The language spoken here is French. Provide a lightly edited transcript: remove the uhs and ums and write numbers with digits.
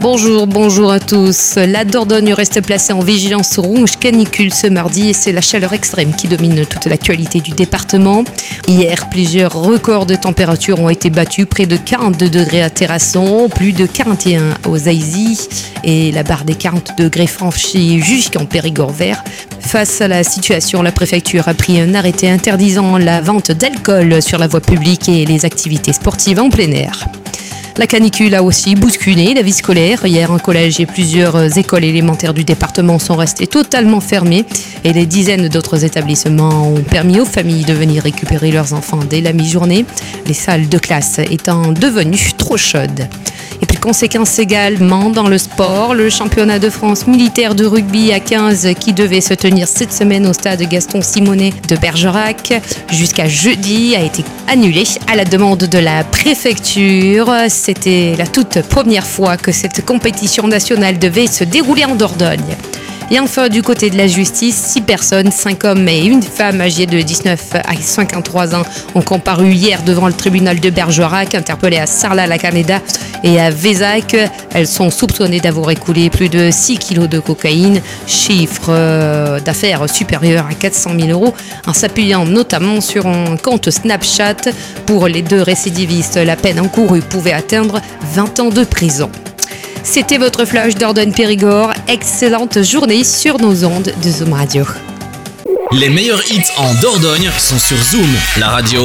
Bonjour à tous. La Dordogne reste placée en vigilance rouge canicule ce mardi et c'est la chaleur extrême qui domine toute l'actualité du département. Hier, plusieurs records de température ont été battus, près de 42 degrés à Terrasson, plus de 41 aux Aisy et la barre des 40 degrés franchie jusqu'en Périgord vert. Face à la situation, la préfecture a pris un arrêté interdisant la vente d'alcool sur la voie publique et les activités sportives en plein air. La canicule a aussi bousculé la vie scolaire. Hier, un collège et plusieurs écoles élémentaires du département sont restées totalement fermées et des dizaines d'autres établissements ont permis aux familles de venir récupérer leurs enfants dès la mi-journée, les salles de classe étant devenues trop chaudes. Et puis conséquence également dans le sport, le championnat de France militaire de rugby à 15 qui devait se tenir cette semaine au stade Gaston Simonet de Bergerac jusqu'à jeudi a été annulé à la demande de la préfecture. C'était la toute première fois que cette compétition nationale devait se dérouler en Dordogne. Et enfin, du côté de la justice, 6 personnes, 5 hommes et une femme âgées de 19 à 53 ans ont comparu hier devant le tribunal de Bergerac, interpellées à Sarlat-la-Canéda et à Vézac. Elles sont soupçonnées d'avoir écoulé plus de 6 kilos de cocaïne, chiffre d'affaires supérieur à 400 000 euros, en s'appuyant notamment sur un compte Snapchat. Pour les 2 récidivistes, la peine encourue pouvait atteindre 20 ans de prison. C'était votre flash Dordogne-Périgord. Excellente journée sur nos ondes de Zoom Radio. Les meilleurs hits en Dordogne sont sur Zoom, la radio